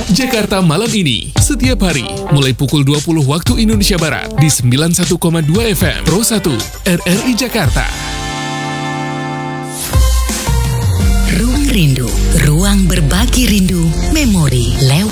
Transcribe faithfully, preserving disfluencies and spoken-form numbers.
Jakarta Malam Ini, setiap hari, mulai pukul dua puluh waktu Indonesia Barat, di sembilan puluh satu koma dua F M, Pro satu, R R I Jakarta. Ruang Rindu, ruang berbagi rindu, memori lewat